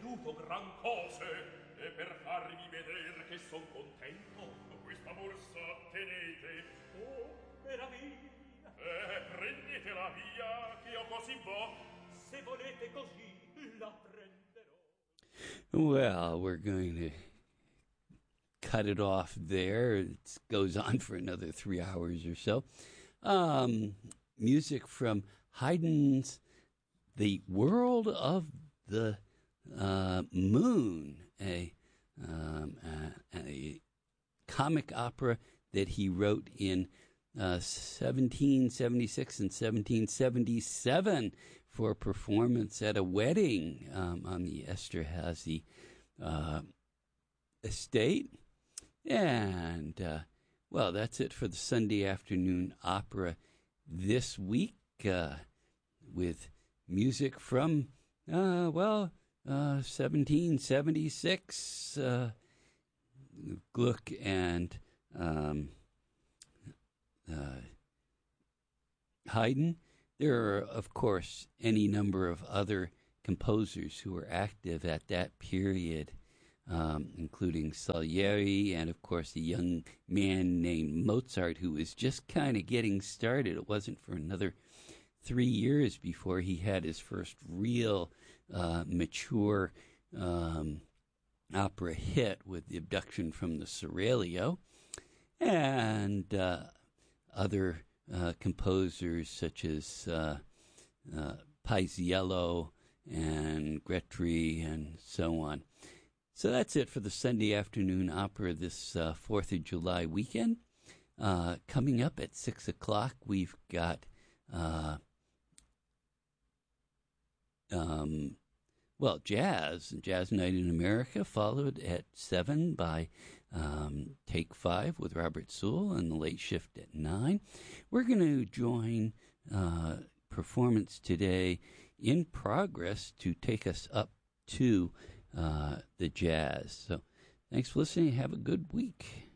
ricevuto gran cose, e per farvi vedere che son contento, questa borsa tenete. Oh, meraviglia! Prendetela via, che io così vo. Se volete così, la prenderò. Well, we're going to cut it off there. It goes on for another 3 hours or so. Music from Haydn's The World of the Moon, a comic opera that he wrote in 1776 and 1777 for performance at a wedding on the Esterhazy estate. And, well, that's it for the Sunday afternoon opera this week with music from, 1776, Gluck and Haydn. There are, of course, any number of other composers who were active at that period, including Salieri and, of course, a young man named Mozart who was just kind of getting started. It wasn't for another 3 years before he had his first real mature opera hit with The Abduction from the Seraglio, and other composers such as Paisiello and Gretry and so on. So that's it for the Sunday afternoon opera this 4th of July weekend. Coming up at 6 o'clock, we've got Jazz Night in America, followed at 7 by Take 5 with Robert Sewell and the Late Shift at 9. We're going to join performance today in progress to take us up to the jazz. So thanks for listening. Have a good week.